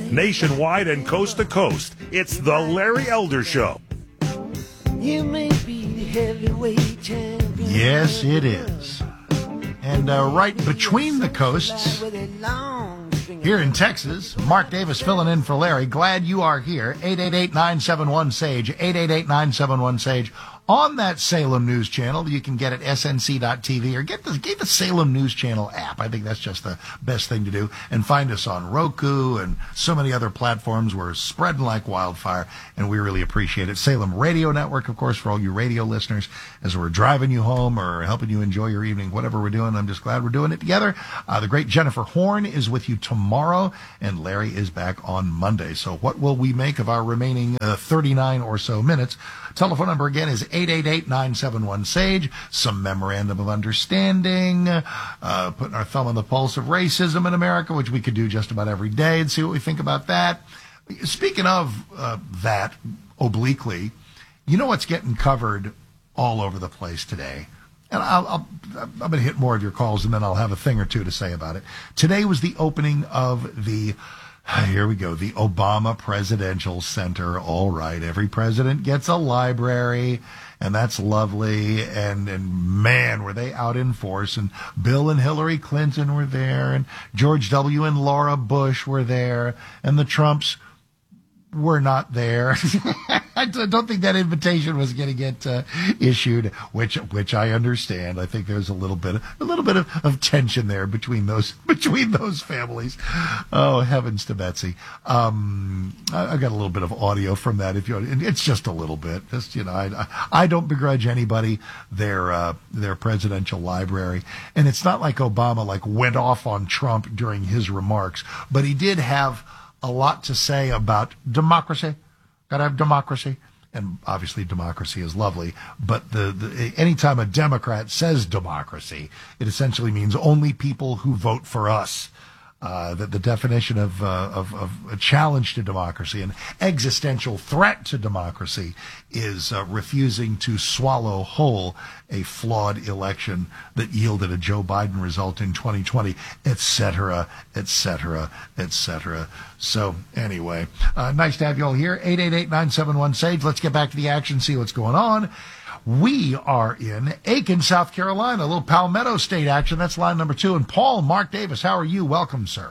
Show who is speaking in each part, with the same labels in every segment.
Speaker 1: Nationwide and coast to coast, it's the Larry Elder Show.
Speaker 2: You may be the heavyweight champion.
Speaker 3: Yes, it is. And right between the coasts, here in Texas, Mark Davis filling in for Larry. Glad you are here. 888-971-SAGE, 888-971-SAGE. On that Salem News Channel, you can get it snc.tv or get the Salem News Channel app. I think that's just the best thing to do. And find us on Roku and so many other platforms. We're spreading like wildfire, and we really appreciate it. Salem Radio Network, of course, for all you radio listeners, as we're driving you home or helping you enjoy your evening, whatever we're doing. I'm just glad we're doing it together. The great Jennifer Horn is with you tomorrow, and Larry is back on Monday. So what will we make of our remaining 39 or so minutes? Telephone number again is 888-971-SAGE. Some memorandum of understanding, putting our thumb on the pulse of racism in America, which we could do just about every day, and see what we think about that. Speaking of that, obliquely, you know what's getting covered all over the place today? And I'm going to hit more of your calls, and then I'll have a thing or two to say about it. Today was the opening of the the Obama Presidential Center. All right, every president gets a library, and that's lovely. And man, were they out in force. And Bill and Hillary Clinton were there, and George W. and Laura Bush were there, and the Trumps were not there. I don't think that invitation was going to get issued, which I understand. I think there's a little bit of tension there between those families. Oh, heavens to Betsy! I got a little bit of audio from that. If you, it's just a little bit. Just I don't begrudge anybody their presidential library, and it's not like Obama went off on Trump during his remarks, but he did have a lot to say about democracy. Got to have democracy. And obviously democracy is lovely, but the anytime a Democrat says democracy, it essentially means only people who vote for us. That the definition of a challenge to democracy, an existential threat to democracy, is refusing to swallow whole a flawed election that yielded a Joe Biden result in 2020, et cetera, et cetera, et cetera. So anyway, nice to have you all here. 888-971-SAGE. Let's get back to the action, see what's going on. We are in Aiken, South Carolina, a little Palmetto State action. That's line number 2. And Paul, Mark Davis, how are you? Welcome, sir.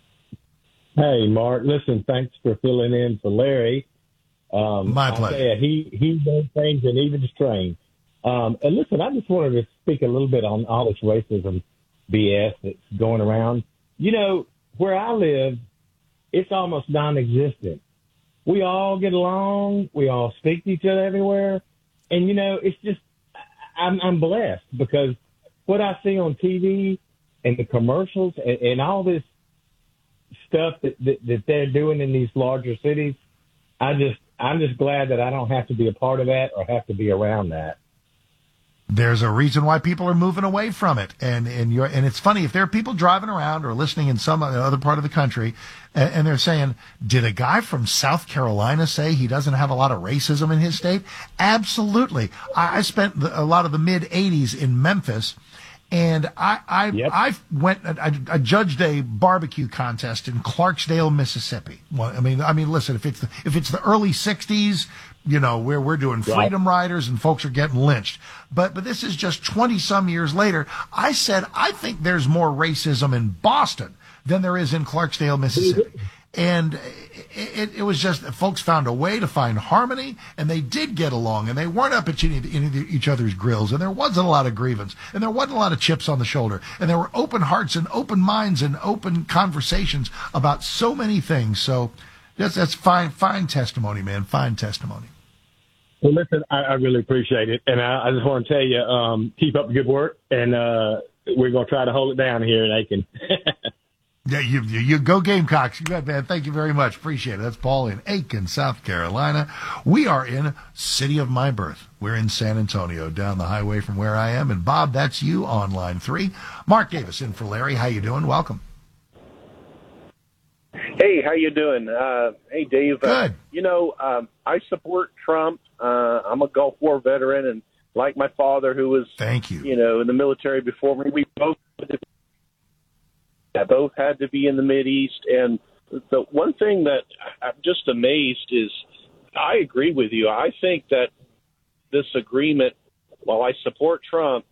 Speaker 4: Hey, Mark. Listen, thanks for filling in for Larry.
Speaker 3: My pleasure.
Speaker 4: He does things and even his train. And listen, I just wanted to speak a little bit on all this racism BS that's going around. You know, where I live, it's almost non-existent. We all get along. We all speak to each other everywhere. And, you know, it's just, I'm blessed because what I see on TV and the commercials and all this stuff that they're doing in these larger cities, I'm just glad that I don't have to be a part of that or have to be around that.
Speaker 3: There's a reason why people are moving away from it. And it's funny, if there are people driving around or listening in some other part of the country, and they're saying, did a guy from South Carolina say he doesn't have a lot of racism in his state? Absolutely. I spent a lot of the mid-'80s in Memphis, and I judged a barbecue contest in Clarksdale, Mississippi. Well, I mean, listen, if it's the early '60s, you know, where we're doing freedom riders and folks are getting lynched. But this is just 20 some years later. I said, I think there's more racism in Boston than there is in Clarksdale, Mississippi. And it was just folks found a way to find harmony, and they did get along, and they weren't up at each other's grills, and there wasn't a lot of grievance, and there wasn't a lot of chips on the shoulder, and there were open hearts and open minds and open conversations about so many things. So that's fine testimony, man, fine testimony.
Speaker 4: Well, listen, I really appreciate it, and I just want to tell you, keep up the good work, and we're going to try to hold it down here in Aiken.
Speaker 3: Yeah, you go Gamecocks. You got, man. Thank you very much. Appreciate it. That's Paul in Aiken, South Carolina. We are in city of my birth. We're in San Antonio, down the highway from where I am. And Bob, that's you on line 3. Mark Davis in for Larry. How you doing? Welcome.
Speaker 5: Hey, how you doing? Hey, Dave.
Speaker 3: Good.
Speaker 5: I support Trump. I'm a Gulf War veteran, and like my father, who was,
Speaker 3: thank you,
Speaker 5: in the military before me, we both had to be in the Mideast, and the one thing that I'm just amazed is, I agree with you. I think that this agreement, while I support Trump,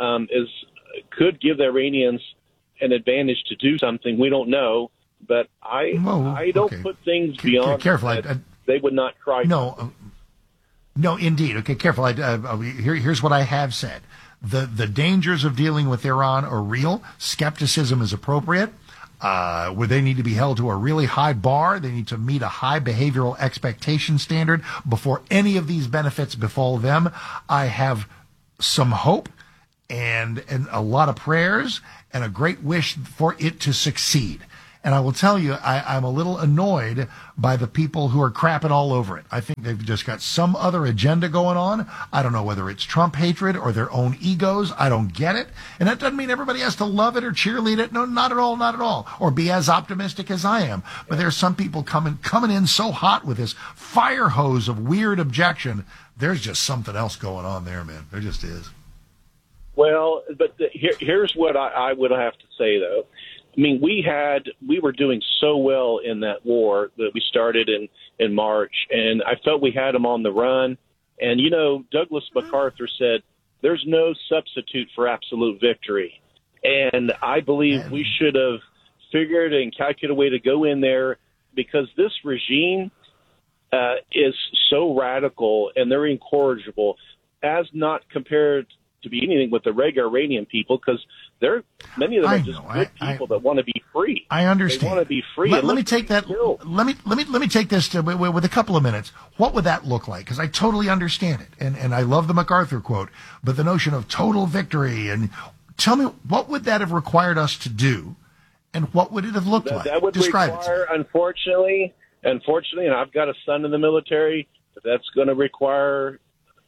Speaker 5: could give the Iranians an advantage to do something. We don't know, but I don't put things beyond.
Speaker 3: Careful,
Speaker 5: they would not try.
Speaker 3: No, indeed. Okay, careful. Here's what I have said. The dangers of dealing with Iran are real. Skepticism is appropriate. Where they need to be held to a really high bar. They need to meet a high behavioral expectation standard before any of these benefits befall them. I have some hope and a lot of prayers and a great wish for it to succeed. And I will tell you, I'm a little annoyed by the people who are crapping all over it. I think they've just got some other agenda going on. I don't know whether it's Trump hatred or their own egos. I don't get it. And that doesn't mean everybody has to love it or cheerlead it. No, not at all, not at all. Or be as optimistic as I am. But there's some people coming in so hot with this fire hose of weird objection. There's just something else going on there, man. There just is.
Speaker 5: Well, but here's what I would have to say, though. I mean, we were doing so well in that war that we started in March, and I felt we had them on the run. And, Douglas MacArthur said, there's no substitute for absolute victory. And I believe we should have figured and calculated a way to go in there, because this regime is so radical and they're incorrigible, as not compared to be anything with the regular Iranian people, because many of them are just good people that want to be free.
Speaker 3: I understand.
Speaker 5: They want to be free.
Speaker 3: Let me take that. Let me take this with a couple of minutes. What would that look like? Because I totally understand it, and I love the MacArthur quote. But the notion of total victory, and tell me, what would that have required us to do, and what would it have looked like?
Speaker 5: That would
Speaker 3: Describe
Speaker 5: require,
Speaker 3: it.
Speaker 5: unfortunately, and I've got a son in the military. That's going to require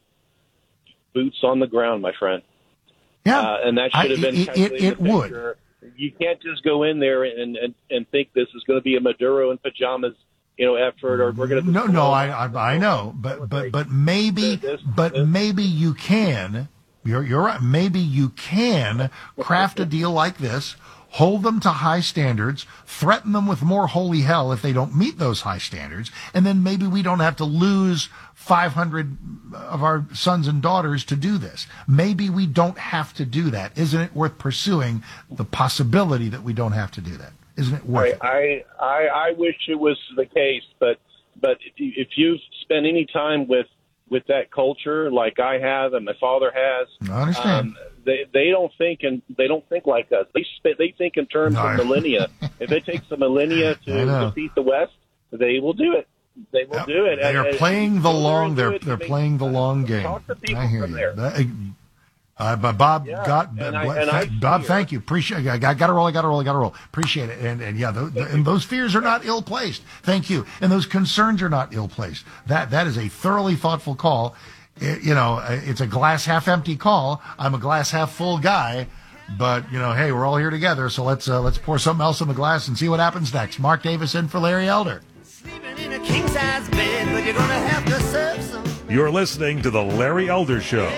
Speaker 5: boots on the ground, my friend.
Speaker 3: Yeah,
Speaker 5: and that should have been
Speaker 3: it would.
Speaker 5: You can't just go in there and think this is going to be a Maduro in pajamas, effort, or we're going to.
Speaker 3: No, I know, but maybe you can. You're right. Maybe you can craft a deal like this. Hold them to high standards, threaten them with more holy hell if they don't meet those high standards, and then maybe we don't have to lose 500 of our sons and daughters to do this. Maybe we don't have to do that. Isn't it worth pursuing the possibility that we don't have to do that? Isn't it worth it?
Speaker 5: I wish it was the case, but if you've spent any time with that culture like I have and my father has,
Speaker 3: I understand.
Speaker 5: They don't think like us. They think in terms of millennia. If it takes a millennia to defeat the West, they will do it. They will do it.
Speaker 3: They are playing the long. They're playing the long game.
Speaker 5: Talk to people
Speaker 3: I hear
Speaker 5: from
Speaker 3: you.
Speaker 5: there.
Speaker 3: But Bob, Bob, thank you. Appreciate. I got to roll. Appreciate it. And and those fears are not ill placed. Thank you. And those concerns are not ill placed. That is a thoroughly thoughtful call. It's a glass half empty call. I'm a glass half full guy. But hey, we're all here together. So let's pour something else in the glass and see what happens next. Mark Davis in for Larry Elder.
Speaker 2: Sleeping in a king size bed, but you're gonna have to serve some.
Speaker 1: You're listening to the Larry Elder Show.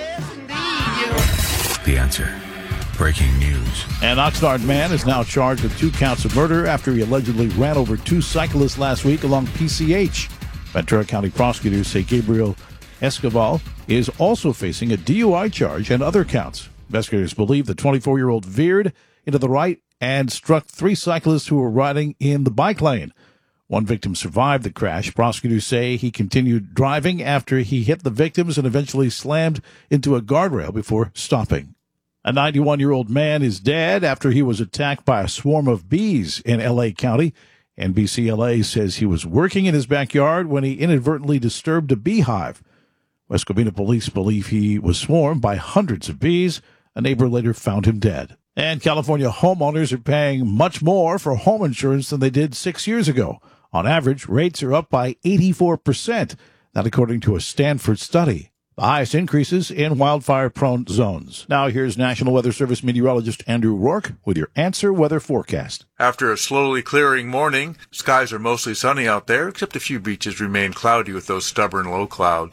Speaker 6: The Answer. Breaking news.
Speaker 7: An Oxnard man is now charged with 2 counts of murder after he allegedly ran over 2 cyclists last week along PCH. Ventura County prosecutors say Gabriel Escoval is also facing a DUI charge and other counts. Investigators believe the 24-year-old veered into the right and struck 3 cyclists who were riding in the bike lane. One victim survived the crash. Prosecutors say he continued driving after he hit the victims and eventually slammed into a guardrail before stopping. A 91-year-old man is dead after he was attacked by a swarm of bees in L.A. County. NBC-LA says he was working in his backyard when he inadvertently disturbed a beehive. West Covina police believe he was swarmed by hundreds of bees. A neighbor later found him dead. And California homeowners are paying much more for home insurance than they did 6 years ago. On average, rates are up by 84%, that according to a Stanford study. The highest increases in wildfire-prone zones. Now here's National Weather Service meteorologist Andrew Rourke with your Answer Weather forecast.
Speaker 8: After a slowly clearing morning, skies are mostly sunny out there, except a few beaches remain cloudy with those stubborn low clouds.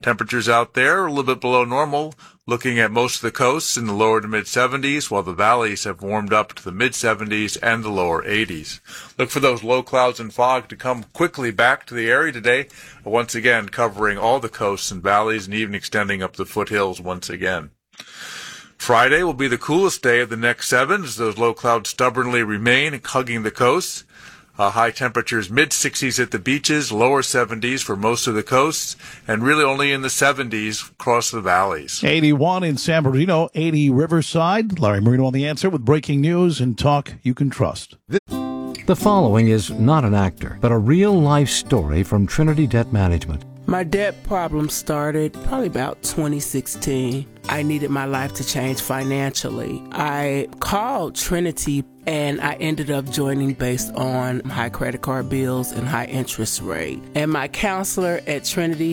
Speaker 8: Temperatures out there are a little bit below normal, looking at most of the coasts in the lower to mid-70s, while the valleys have warmed up to the mid-70s and the lower 80s. Look for those low clouds and fog to come quickly back to the area today, once again covering all the coasts and valleys and even extending up the foothills once again. Friday will be the coolest day of the next 7 as those low clouds stubbornly remain, hugging the coasts. High temperatures mid-60s at the beaches, lower 70s for most of the coasts, and really only in the 70s across the valleys.
Speaker 7: 81 in San Bernardino, 80 Riverside. Larry Marino on The Answer with breaking news and talk you can trust.
Speaker 9: The following is not an actor, but a real-life story from Trinity Debt Management.
Speaker 10: My debt problem started probably about 2016. I needed my life to change financially. I called Trinity and I ended up joining based on high credit card bills and high interest rate. And my counselor at Trinity